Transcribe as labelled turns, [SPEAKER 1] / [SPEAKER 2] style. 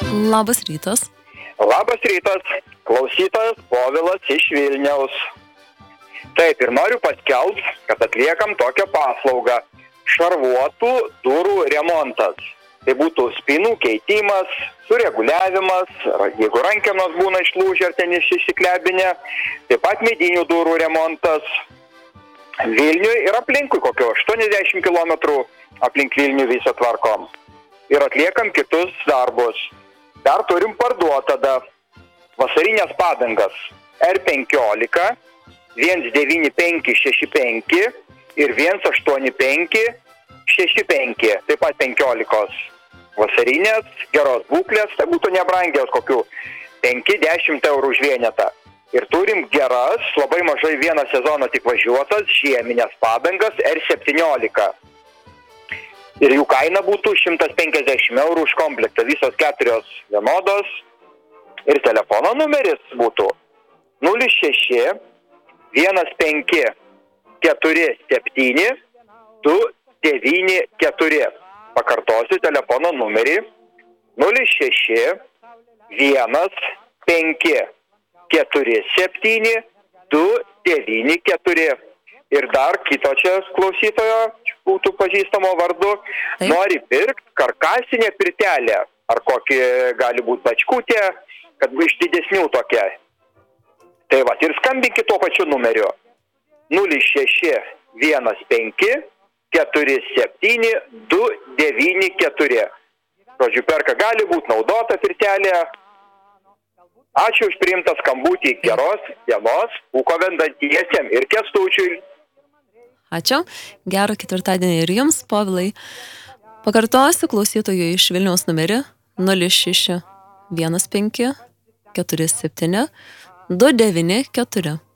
[SPEAKER 1] Labas rytas.
[SPEAKER 2] Labas rytas, klausytojas Povilas iš Vilniaus. Taip, ir noriu paskelbti, kad atliekam tokią paslaugą – šarvuotų durų remontas. Tai būtų spynų keitimas, sureguliavimas, jeigu rankenos būna išlūžę ar ten išsiklebinę, taip pat medinių durų remontas. Vilniui ir aplinkui kokio 80 km aplink Vilnių visą tvarkom. Ir atliekam kitus darbus. Dar turim parduoti tada vasarinės padangas R15, 19565 ir 18565, taip pat 15 vasarinės, geros būklės, tai būtų nebrangios kokių 5-10 eurų už vienetą. Ir turim geras, labai mažai vieną sezoną tik važiuotas, žieminės padangas R17. Ir jų kaina būtų 150 eurų už komplektą, visos 4 vienodos. Ir telefono numeris būtų 06 15 47 294. Pakartosiu telefono numerį 06 15 47 294. Ir dar kito čia klausytojo būtų pažįstamo vardu.
[SPEAKER 1] Taip.
[SPEAKER 2] Nori pirkti karkasinę pirtelę, ar kokį gali būti bačkutė, kad iš didesnių tokia. Tai va, ir skambinkit tuo pačiu numeriu 06 15 47 294. Žodžiu, perka gali būti naudota pirtelė. Ačiū už priimtą skambutį, geros dienos, Ūko vendantiesiem ir Kęstučiui.
[SPEAKER 1] Ačiū. Gero ketvirtadienį ir jums, Povilai. Pakartosiu klausytojų iš Vilniaus numerį 06 15 47 294.